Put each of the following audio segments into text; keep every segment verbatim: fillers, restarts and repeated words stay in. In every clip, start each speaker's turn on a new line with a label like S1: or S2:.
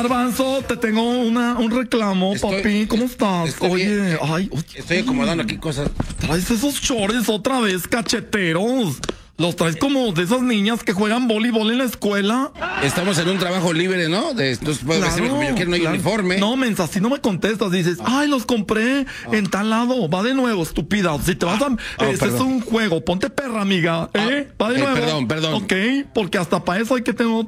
S1: Garbanzo, te tengo una, un reclamo,
S2: Estoy,
S1: papi. ¿Cómo estás?
S2: estoy
S1: Oye,
S2: bien.
S1: ay, oye,
S2: Estoy acomodando aquí cosas.
S1: traes esos shorts otra vez, cacheteros. Los traes como de esas niñas que juegan voleibol en la escuela.
S2: Estamos en un trabajo libre, ¿no? De, entonces puedo
S1: Claro,
S2: decirlo como yo quiero, no hay
S1: claro.
S2: uniforme.
S1: No, mensa, si no me contestas, dices, ay, los compré en tal lado. Va de nuevo, estúpida. Si te vas a...
S2: Ah,
S1: ese es
S2: perdón.
S1: un juego. Ponte perra, amiga. ¿Eh? Va de
S2: eh,
S1: nuevo.
S2: perdón, perdón.
S1: Ok, porque hasta para eso hay que tener...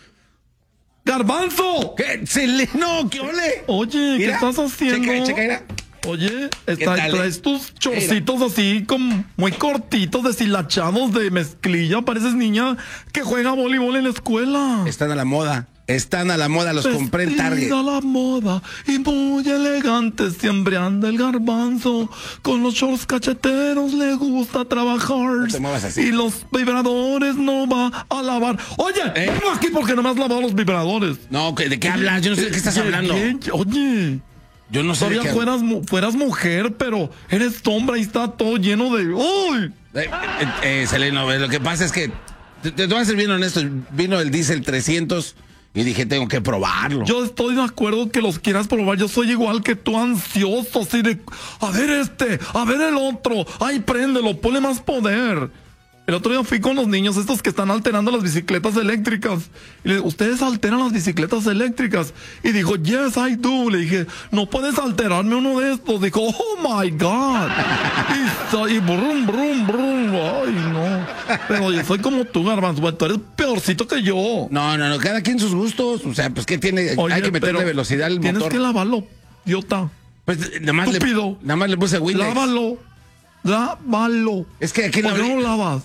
S1: ¡Garbanzo!
S2: ¿Qué? Se le... No, ¿qué ole?
S1: Oye,
S2: Mira,
S1: ¿qué estás haciendo?
S2: Checa, checa, mira.
S1: Oye, está,
S2: tal, eh?
S1: traes tus chorcitos así como muy cortitos, deshilachados de mezclilla. Pareces niña que juega voleibol en la escuela.
S2: Están a la moda. Están a la moda, los compré en Target.
S1: Vestida a la moda y muy elegante, siempre anda el Garbanzo. Con los shorts cacheteros le gusta trabajar.
S2: No te muevas así.
S1: Y los vibradores no va a lavar. Oye,
S2: ¿Eh?
S1: vengo aquí porque no me has lavado los vibradores.
S2: No, ¿de qué hablas? Yo no sé de qué estás hablando.
S1: ¿Qué? Oye...
S2: Yo no sé de
S1: Todavía
S2: qué...
S1: fueras, mu- fueras mujer, pero eres sombra y está todo lleno de... ¡Uy!
S2: Eh, eh, eh, Seleno, lo que pasa es que... Te, te voy a ser bien honesto. Vino el Diesel trescientos y dije, tengo que probarlo.
S1: Yo estoy de acuerdo que los quieras probar. Yo soy igual que tú, ansioso, así de... A ver este, a ver el otro. Ay, préndelo, ponle más poder. El otro día fui con los niños estos que están alterando las bicicletas eléctricas. Y le dije, ¿ustedes alteran las bicicletas eléctricas? Y dijo, yes, I do. Le dije, no puedes alterarme uno de estos. Dijo, oh my God. y, sa- y brum, brum, brum. Ay, no. Pero yo soy como tú, Garbanzo. Bueno, tú eres peorcito que yo.
S2: No, no, no, cada quien sus gustos. O sea, pues ¿qué tiene?
S1: Oye,
S2: Hay que meterle
S1: pero
S2: velocidad al
S1: Tienes
S2: motor.
S1: que lavarlo, idiota.
S2: Pues nada más, le,
S1: Estúpido.
S2: nada más le puse Windex.
S1: Lávalo. Lávalo.
S2: Es que aquí la
S1: ¿Por qué no lo lavas?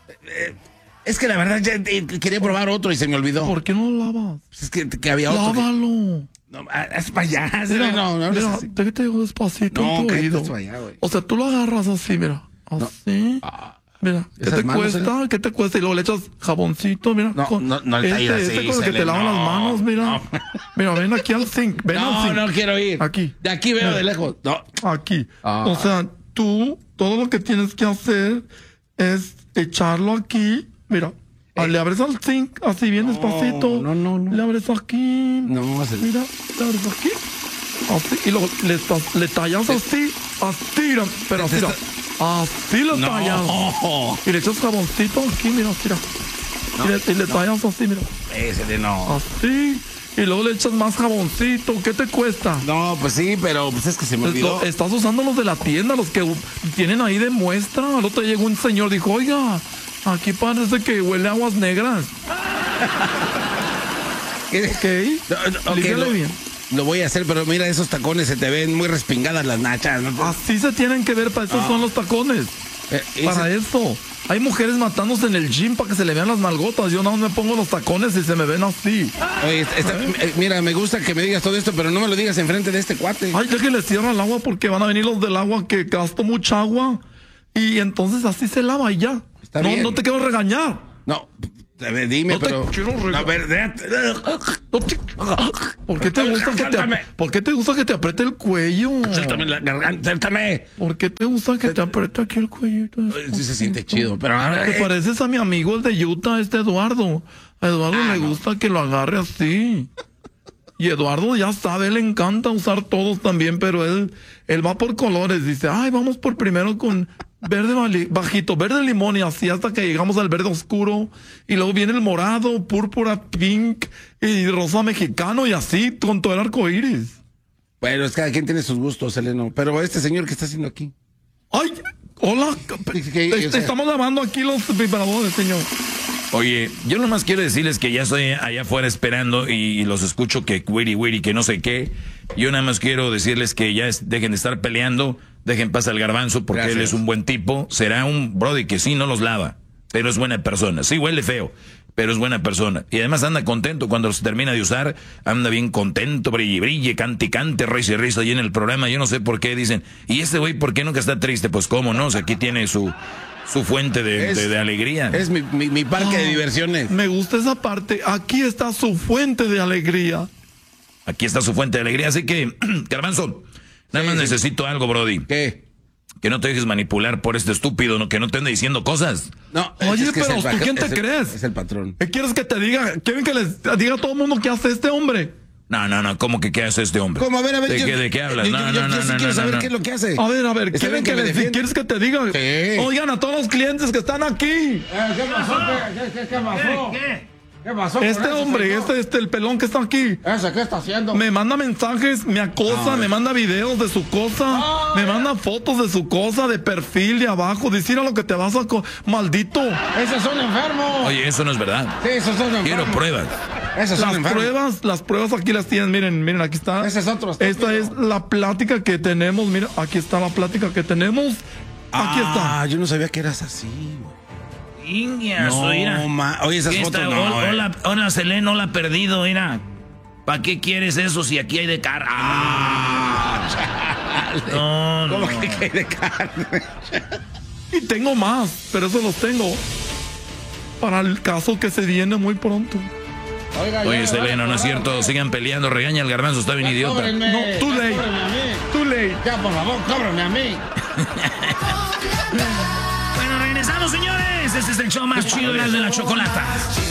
S2: Es que la verdad ya eh, quería probar otro y se me olvidó.
S1: ¿Por qué no lo lavas?
S2: Pues es que, que había otro. que-
S1: Lávalo.
S2: No, haz para allá.
S1: Mira,
S2: No, no,
S1: mira,
S2: no, así.
S1: te, te digo despacito
S2: No,
S1: en tu
S2: cállate,
S1: oído.
S2: esto allá, güey.
S1: O sea, tú lo agarras así, mira. Así.
S2: Ah,
S1: Mira, ¿qué
S2: esas
S1: te
S2: manos,
S1: cuesta? ¿Qué te cuesta? Y luego le echas jaboncito, mira.
S2: No, no, no le
S1: este,
S2: talles
S1: este
S2: así,
S1: con el que
S2: Selene,
S1: te lavan
S2: no,
S1: las manos, mira.
S2: no.
S1: Mira, ven aquí al zinc. Ven al
S2: no,
S1: zinc.
S2: no quiero ir.
S1: Aquí.
S2: De aquí veo
S1: Mira.
S2: de lejos. No.
S1: Aquí.
S2: Ah.
S1: O sea, tú, todo lo que tienes que hacer es echarlo aquí. Mira, ah, le abres al zinc, así bien despacito.
S2: no, no, no.
S1: Le abres aquí.
S2: No, se-
S1: Mira, le abres aquí. Así, y luego le, tas- le tallas así, así, mira, pero así,
S2: Te
S1: mira, así le
S2: No.
S1: tallas. Y le echas jaboncito aquí, mira, mira. Y le, y le tallas así, mira,
S2: Ese no.
S1: así. Y luego le echas más jaboncito. ¿Qué te cuesta?
S2: No, pues sí, pero pues es que se me
S1: Pues
S2: olvidó.
S1: lo- estás usando los de la tienda, los que u- tienen ahí de muestra. Al otro día llegó un señor, dijo, oiga, aquí parece que huele a aguas negras.
S2: ¿Qué?
S1: Ok,
S2: No, no, ok,
S1: lígale
S2: lo,
S1: bien.
S2: lo voy a hacer, pero mira, esos tacones se te ven muy respingadas las nachas. ¿no?
S1: Así se tienen que ver, para eso
S2: Ah.
S1: son los tacones.
S2: Eh, ese-
S1: Para eso. Hay mujeres matándose en el gym para que se le vean las nalgotas. Yo nada más me pongo los tacones y se me ven así.
S2: Oye, esta- esta- eh, mira, me gusta que me digas todo esto, pero no me lo digas enfrente de este cuate.
S1: Ay, ya que le cierra el agua porque van a venir los del agua que gasto mucha agua. Y entonces así se lava y ya.
S2: Está
S1: no,
S2: bien.
S1: no te quiero regañar.
S2: No, a ver, dime,
S1: No te
S2: pero.
S1: quiero regalar.
S2: A ver, déjate.
S1: No te- ¿Por qué te gusta que te,
S2: Suéltame.
S1: ¿por qué te gusta que te apriete el cuello?
S2: Suéltame la garganta, suéltame.
S1: ¿Por qué te gusta que te apriete aquí el cuello?
S2: Sí se siente chido, pero ahora.
S1: Te
S2: eh,
S1: pareces a mi amigo el de Utah, este Eduardo. A Eduardo
S2: Ah,
S1: le
S2: no.
S1: gusta que lo agarre así. Y Eduardo ya sabe, le encanta usar todos también, pero él, él va por colores. Dice, ay, vamos por primero con verde bali- bajito, verde limón y así hasta que llegamos al verde oscuro. Y luego viene el morado, púrpura, pink y rosa mexicano y así con todo el arco iris.
S2: Bueno, es que cada quien tiene sus gustos, Eleno. Pero este señor, ¿qué está haciendo aquí?
S1: Ay, hola.
S2: Es que,
S1: Te-
S2: o sea-
S1: Estamos lavando aquí los vibradores, señor.
S3: Oye, yo nomás quiero decirles que ya estoy allá afuera esperando y, y los escucho que wiri wiri, que no sé qué. Yo nada más quiero decirles que ya es- dejen de estar peleando, dejen pasar al Garbanzo porque
S2: Gracias.
S3: él es un buen tipo. Será un brody que sí no los lava, pero es buena persona. Sí huele feo, pero es buena persona. Y además anda contento cuando se termina de usar, anda bien contento, brille, brille, cante, cante, risa y risa ahí en el programa. Yo no sé por qué dicen, ¿y este güey por qué nunca está triste? Pues cómo no, o sea, aquí tiene su, su fuente de,
S2: Es-
S3: de- de alegría.
S2: Es mi, mi, mi parque de
S1: Ah,
S2: diversiones.
S1: Me gusta esa parte. Aquí está su fuente de alegría.
S3: Aquí está su fuente de alegría. Así que, Garbanzo, nada
S2: Sí,
S3: más
S2: sí.
S3: necesito algo, Brody.
S2: ¿Qué?
S3: Que no te dejes manipular por este estúpido, ¿no? Que no te ande diciendo cosas.
S2: No,
S1: Oye,
S2: es que es
S1: pero
S2: el
S1: ¿tú
S2: paja-
S1: quién te
S2: es el-
S1: crees?
S2: Es el patrón.
S1: ¿Qué quieres que te diga? ¿Quieren que les diga a todo el mundo qué hace este hombre?
S3: No, no, no, ¿cómo que qué hace este hombre?
S2: ¿Cómo? A ver, a ver.
S3: ¿De,
S2: yo,
S3: qué, de qué hablas?
S2: Yo,
S3: No,
S2: yo,
S3: no,
S2: yo,
S3: no,
S2: yo
S3: no,
S2: sí
S3: no,
S2: quiero
S3: no,
S2: saber
S3: no.
S2: qué es lo que hace.
S1: A ver, a ver,
S2: Está
S1: ¿quieren
S2: bien
S1: que,
S2: que me
S1: les-
S2: defienda.
S1: ¿quieres que te diga?
S2: Sí.
S1: Oigan, a todos los clientes que están aquí.
S2: Eh, ¿Qué pasó? ¿Qué, qué, qué pasó?
S4: ¿Qué?
S2: ¿Qué pasó con
S1: Este
S2: ese
S1: hombre,
S2: señor?
S1: este, este, el pelón que está aquí.
S2: ¿Ese qué está haciendo?
S1: Me manda mensajes, me acosa, me manda videos de su cosa, me manda fotos de su cosa, de perfil, de abajo. Decir a lo que te vas a... co- ¡Maldito!
S2: Ese es un enfermo.
S3: Oye, eso no es verdad.
S2: Sí, esos son enfermos.
S3: Quiero pruebas.
S2: Ese es un
S1: Las
S2: enfermo.
S1: pruebas, las pruebas aquí las tienen, miren, miren, aquí está.
S2: Ese es otro estúpido.
S1: Esta es la plática que tenemos, mira, aquí está la plática que tenemos. Aquí está.
S2: Ah, yo no sabía que eras así, güey.
S4: Ingia,
S2: No,
S4: mira.
S2: ma. Oye, esas
S4: ¿Qué
S2: fotos
S4: está?
S2: no,
S4: Hola,
S2: eh.
S4: hola, hola, Selene, no la ha perdido, mira. ¿Para qué quieres eso si aquí hay de carne?
S2: Ah,
S4: No, no.
S2: ¿Cómo que hay de carne?
S1: Y tengo más, pero eso los tengo para el caso que se viene muy pronto.
S2: Oiga,
S3: Oye,
S2: ya,
S3: Selena, no es cierto. Sigan peleando, regaña al garbanzo, está bien idiota.
S2: Cóbrenme,
S1: No, too
S2: ya,
S1: late.
S2: cóbrenme a mí.
S1: Too late.
S2: Ya, por favor, cóbrenme a mí.
S4: Bueno, regresamos, señores. Este es el show más chido de la Chocolata.